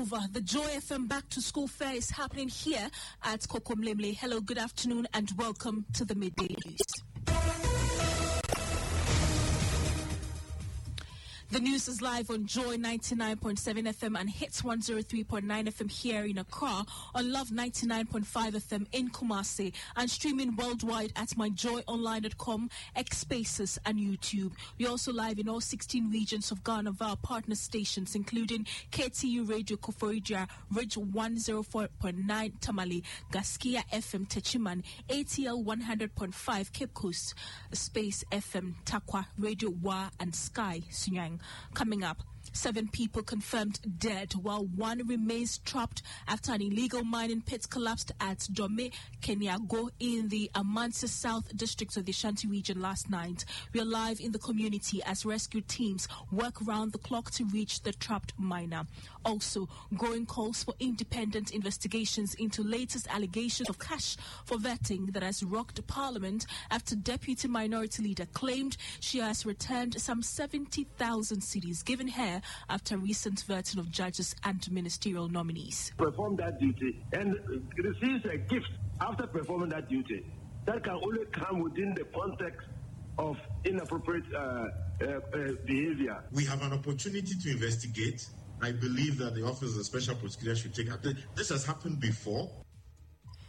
The Joy FM Back to School Fair is happening here at Kokomlemle. Hello, good afternoon, and welcome to the Midday News. The news is live on Joy 99.7 FM and Hits 103.9 FM here in Accra, on Love 99.5 FM in Kumasi, and streaming worldwide at myjoyonline.com, X Spaces, and YouTube. We're also live in all 16 regions of Ghana via partner stations, including KTU Radio Koforidua, Ridge 104.9 Tamale, Gaskia FM Techiman, ATL 100.5 Cape Coast, Space FM Takwa, Radio Wa, and Sky Sunyang. Coming up, 7 people confirmed dead, while 1 remains trapped after an illegal mining pit collapsed at Dome, Kenyago, in the Amansa South district of the Ashanti region last night. We are live in the community as rescue teams work round the clock to reach the trapped miner. Also, growing calls for independent investigations into latest allegations of cash for vetting that has rocked Parliament after Deputy Minority Leader claimed she has returned some 70,000 cedis given her after recent vetting of judges and ministerial nominees. Perform that duty and receives a gift after performing that duty. That can only come within the context of inappropriate behavior. We have an opportunity to investigate. I believe that the Office of the Special Prosecutor should take action. This has happened before.